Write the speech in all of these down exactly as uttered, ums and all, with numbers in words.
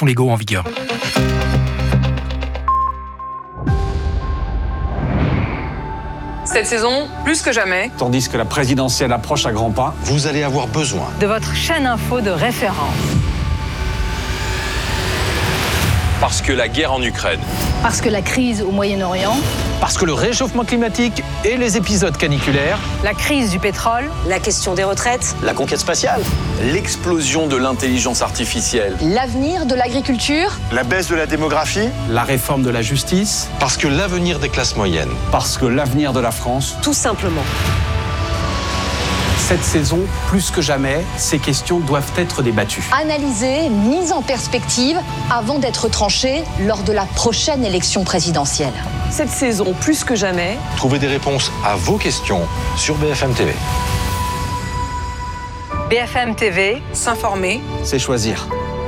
plafonds légaux en vigueur. Cette saison, plus que jamais. Tandis que la présidentielle approche à grands pas, vous allez avoir besoin de votre chaîne info de référence. Parce que la guerre en Ukraine. Parce que la crise au Moyen-Orient. Parce que le réchauffement climatique et les épisodes caniculaires. La crise du pétrole. La question des retraites. La conquête spatiale. L'explosion de l'intelligence artificielle. L'avenir de l'agriculture. La baisse de la démographie. La réforme de la justice. Parce que l'avenir des classes moyennes. Parce que l'avenir de la France. Tout simplement. Cette saison, plus que jamais, ces questions doivent être débattues. Analysées, mises en perspective avant d'être tranchées lors de la prochaine élection présidentielle. Cette saison, plus que jamais. Trouvez des réponses à vos questions sur B F M T V. B F M T V, s'informer, c'est choisir.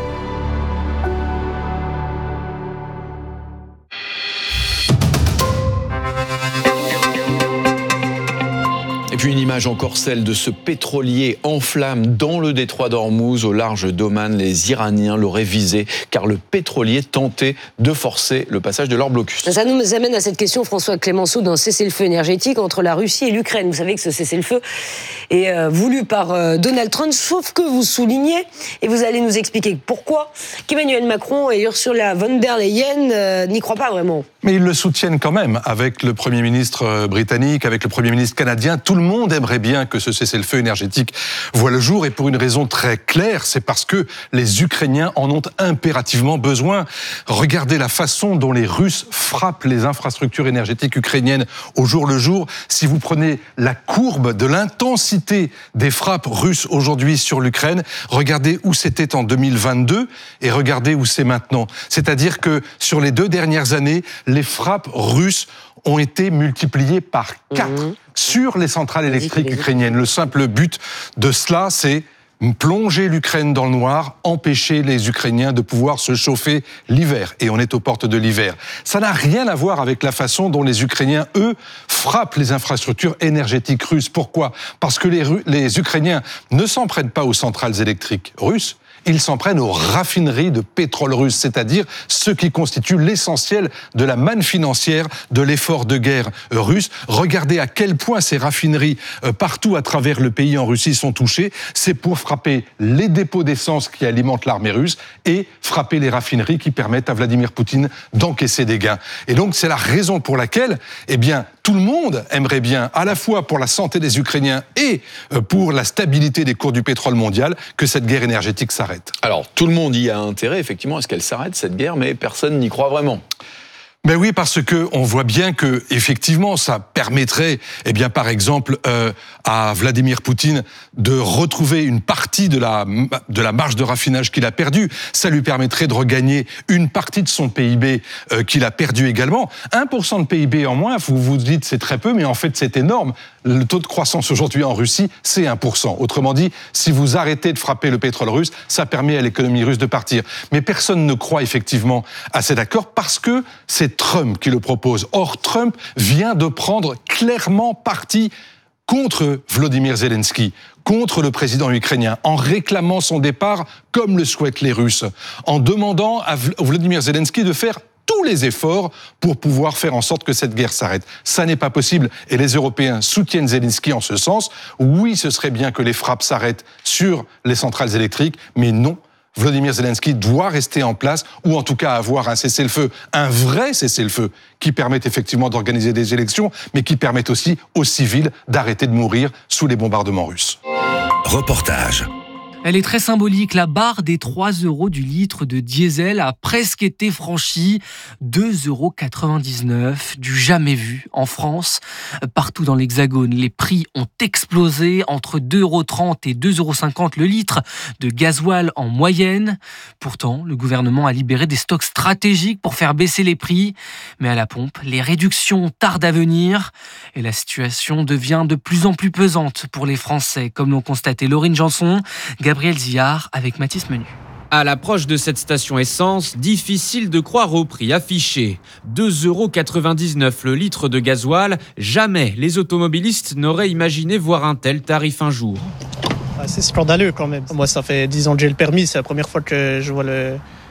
Et puis une image encore, celle de ce pétrolier en flammes dans le détroit d'Ormuz, au large d'Oman. Les Iraniens l'auraient visé car le pétrolier tentait de forcer le passage de leur blocus. Ça nous amène à cette question, François Clémenceau, d'un cessez-le-feu énergétique entre la Russie et l'Ukraine. Vous savez que ce cessez-le-feu est euh, voulu par euh, Donald Trump, sauf que vous soulignez, et vous allez nous expliquer pourquoi, qu'Emmanuel Macron et Ursula von der Leyen euh, n'y croient pas vraiment. Mais ils le soutiennent quand même, avec le Premier ministre britannique, avec le Premier ministre canadien. Tout le monde aimerait bien que ce cessez-le-feu énergétique voit le jour, et pour une raison très claire, c'est parce que les Ukrainiens en ont impérativement besoin. Regardez la façon dont les Russes frappent les infrastructures énergétiques ukrainiennes au jour le jour. Si vous prenez la courbe de l'intensité des frappes russes aujourd'hui sur l'Ukraine, regardez où c'était en deux mille vingt-deux et regardez où c'est maintenant. C'est-à-dire que sur les deux dernières années, les frappes russes ont été multipliées par quatre mmh. sur les centrales électriques ukrainiennes. Le simple but de cela, c'est plonger l'Ukraine dans le noir, empêcher les Ukrainiens de pouvoir se chauffer l'hiver. Et on est aux portes de l'hiver. Ça n'a rien à voir avec la façon dont les Ukrainiens, eux, frappent les infrastructures énergétiques russes. Pourquoi ? Parce que les, les Ukrainiens ne s'en prennent pas aux centrales électriques russes. Ils s'en prennent aux raffineries de pétrole russe, c'est-à-dire ce qui constitue l'essentiel de la manne financière de l'effort de guerre russe. Regardez à quel point ces raffineries, euh, partout à travers le pays en Russie, sont touchées. C'est pour frapper les dépôts d'essence qui alimentent l'armée russe et frapper les raffineries qui permettent à Vladimir Poutine d'encaisser des gains. Et donc, c'est la raison pour laquelle, eh bien, tout le monde aimerait bien, à la fois pour la santé des Ukrainiens et pour la stabilité des cours du pétrole mondial, que cette guerre énergétique s'arrête. Alors, tout le monde y a intérêt, effectivement, à ce qu'elle s'arrête, cette guerre, mais personne n'y croit vraiment. Ben oui, parce que on voit bien que effectivement, ça permettrait, eh bien, par exemple, euh, à Vladimir Poutine de retrouver une partie de la de la marge de raffinage qu'il a perdue. Ça lui permettrait de regagner une partie de son P I B euh, qu'il a perdu également. un pour cent de P I B en moins, vous vous dites c'est très peu, mais en fait c'est énorme. Le taux de croissance aujourd'hui en Russie, c'est un pour cent. Autrement dit, si vous arrêtez de frapper le pétrole russe, ça permet à l'économie russe de partir. Mais personne ne croit effectivement à cet accord parce que c'est Trump qui le propose. Or, Trump vient de prendre clairement parti contre Volodymyr Zelensky, contre le président ukrainien, en réclamant son départ comme le souhaitent les Russes, en demandant à Volodymyr Zelensky de faire tous les efforts pour pouvoir faire en sorte que cette guerre s'arrête. Ça n'est pas possible et les Européens soutiennent Zelensky en ce sens. Oui, ce serait bien que les frappes s'arrêtent sur les centrales électriques, mais non. Volodymyr Zelensky doit rester en place, ou en tout cas avoir un cessez-le-feu, un vrai cessez-le-feu, qui permette effectivement d'organiser des élections, mais qui permette aussi aux civils d'arrêter de mourir sous les bombardements russes. Reportage. Elle est très symbolique. La barre des trois euros du litre de diesel a presque été franchie. deux euros quatre-vingt-dix-neuf, du jamais vu en France. Partout dans l'Hexagone, les prix ont explosé entre deux euros trente et deux euros cinquante le litre de gasoil en moyenne. Pourtant, le gouvernement a libéré des stocks stratégiques pour faire baisser les prix. Mais à la pompe, les réductions tardent à venir et la situation devient de plus en plus pesante pour les Français, comme l'ont constaté Laurine Janson, Gabriel Zillard avec Mathis Menu. À l'approche de cette station essence, difficile de croire au prix affiché. deux euros quatre-vingt-dix-neuf le litre de gasoil. Jamais les automobilistes n'auraient imaginé voir un tel tarif un jour. C'est scandaleux quand même. Moi, ça fait dix ans que j'ai le permis. C'est la première fois que je vois le,